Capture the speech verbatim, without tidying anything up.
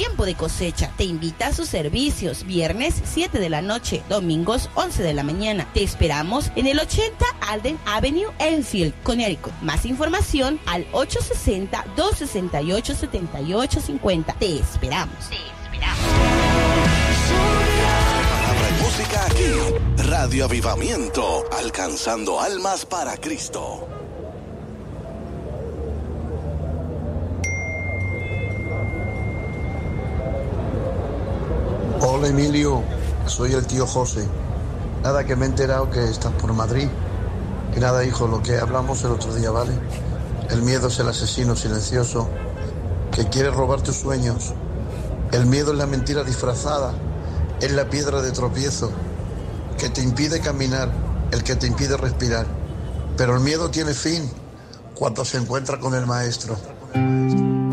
tiempo de cosecha. Te invita a sus servicios, viernes siete de la noche, domingos once de la mañana. Te esperamos en el ochenta Alden Avenue, Enfield, Connecticut. Más información al ocho seis cero, dos seis ocho, siete ocho cinco cero. Te esperamos. Te esperamos. Palabra y música aquí. Radio Avivamiento, alcanzando almas para Cristo. Hola Emilio, soy el tío José. Nada, que me he enterado que estás por Madrid. Y nada, hijo, lo que hablamos el otro día, ¿vale? El miedo es el asesino silencioso que quiere robar tus sueños. El miedo es la mentira disfrazada, es la piedra de tropiezo que te impide caminar, el que te impide respirar. Pero el miedo tiene fin cuando se encuentra con el maestro.